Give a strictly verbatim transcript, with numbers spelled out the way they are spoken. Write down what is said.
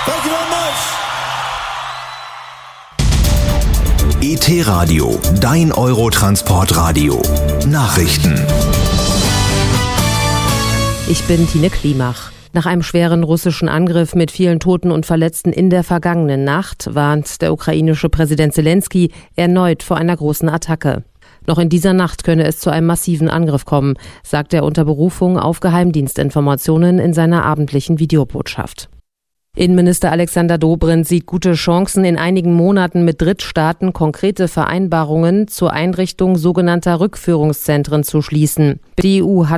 Thank you very much. E T Radio, dein Eurotransport-Radio. Nachrichten. Ich bin Tine Klimach. Nach einem schweren russischen Angriff mit vielen Toten und Verletzten in der vergangenen Nacht warnt der ukrainische Präsident Zelensky erneut vor einer großen Attacke. Noch in dieser Nacht könne es zu einem massiven Angriff kommen, sagt er unter Berufung auf Geheimdienstinformationen in seiner abendlichen Videobotschaft. Innenminister Alexander Dobrindt sieht gute Chancen, in einigen Monaten mit Drittstaaten konkrete Vereinbarungen zur Einrichtung sogenannter Rückführungszentren zu schließen. Die E U hat